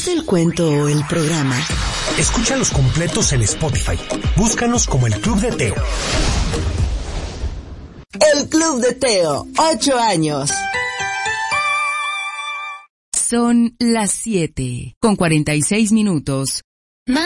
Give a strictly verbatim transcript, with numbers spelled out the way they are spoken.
gusta el cuento o el programa? Escúchalos completos en Spotify. Búscanos como el Club de Teo. El Club de Teo, ocho años. Son las siete, con cuarenta y seis minutos.